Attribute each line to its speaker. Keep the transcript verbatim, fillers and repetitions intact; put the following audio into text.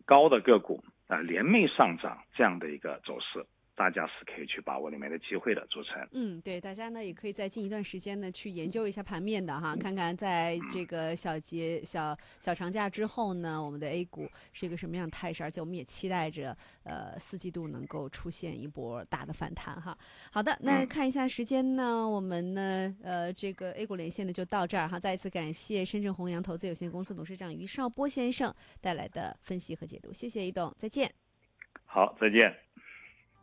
Speaker 1: 高的个股啊、呃、连袂上涨这样的一个走势，大家是可以去把握里面的机会的。主持人，
Speaker 2: 嗯，对，大家呢也可以在近一段时间呢去研究一下盘面的哈，看看在这个小节小小长假之后呢，我们的 A 股是一个什么样的态势，而且我们也期待着呃四季度能够出现一波大的反弹哈。好的，那看一下时间呢，我们呢呃这个 A 股连线呢就到这儿哈，再一次感谢深圳弘扬投资有限公司董事长于绍波先生带来的分析和解读，谢谢于董，再见。
Speaker 1: 好，再见。